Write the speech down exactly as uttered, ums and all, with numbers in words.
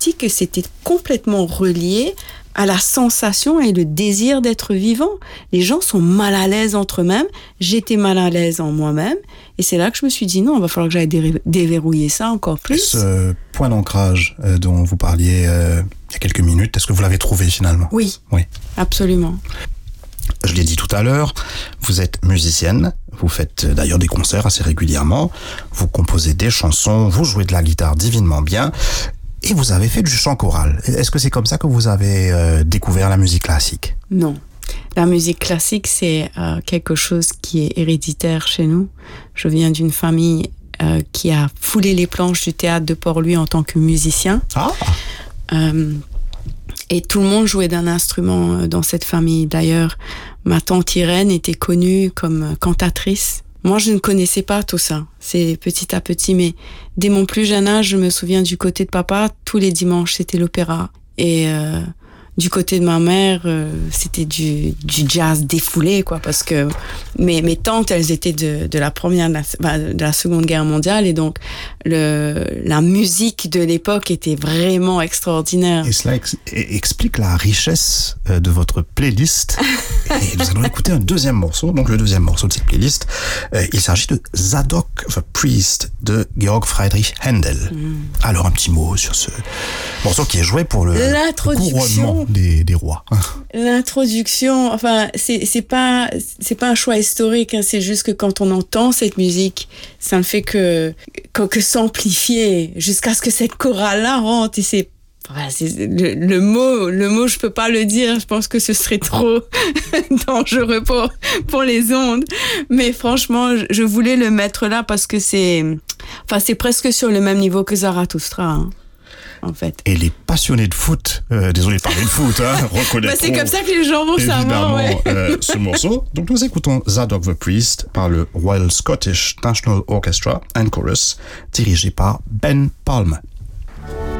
senti que c'était complètement relié à la sensation et le désir d'être vivant. Les gens sont mal à l'aise entre eux-mêmes. J'étais mal à l'aise en moi-même. Et c'est là que je me suis dit, non, il va falloir que j'aille dé- déverrouiller ça encore plus. Ce point d'ancrage euh, dont vous parliez euh, il y a quelques minutes, est-ce que vous l'avez trouvé finalement ? Oui, Oui, absolument. je l'ai dit tout à l'heure, vous êtes musicienne, vous faites d'ailleurs des concerts assez régulièrement, vous composez des chansons, vous jouez de la guitare divinement bien, et vous avez fait du chant choral. Est-ce que c'est comme ça que vous avez euh, découvert la musique classique ? Non. La musique classique, c'est euh, quelque chose qui est héréditaire chez nous. Je viens d'une famille euh, qui a foulé les planches du théâtre de Port-Louis en tant que musicien. Ah. Euh, et tout le monde jouait d'un instrument dans cette famille. D'ailleurs, ma tante Irène était connue comme cantatrice. Moi, je ne connaissais pas tout ça. C'est petit à petit, mais dès mon plus jeune âge, je me souviens du côté de papa, tous les dimanches, c'était l'opéra. Et euh, du côté de ma mère, euh, c'était du, du jazz défoulé, quoi, parce que mes, mes tantes, elles étaient de, de la première, de la, de la seconde guerre mondiale, et donc le, la musique de l'époque était vraiment extraordinaire. Et cela ex- explique la richesse euh, de votre playlist. Et nous allons écouter un deuxième morceau, donc le deuxième morceau de cette playlist. Euh, il s'agit de Zadok the Priest de Georg Friedrich Händel. Mm. Alors un petit mot sur ce morceau qui est joué pour le couronnement des, des rois. L'introduction, enfin, c'est, c'est pas, c'est pas un choix historique, hein, c'est juste que quand on entend cette musique, ça ne fait que, que, que s'amplifier jusqu'à ce que cette chorale-là rentre, et c'est, enfin, c'est le, le mot, le mot, je peux pas le dire, je pense que ce serait trop dangereux pour, pour les ondes, mais franchement, je, je voulais le mettre là parce que c'est, enfin, c'est presque sur le même niveau que Zarathustra, hein. En fait. Et les passionnés de foot, euh, désolé de parler de foot, hein, reconnaîtront bah c'est comme ça que les gens vont savoir ouais. euh, ce morceau. Donc nous écoutons Zadok the Priest par le Royal Scottish National Orchestra and Chorus, dirigé par Ben Palmer.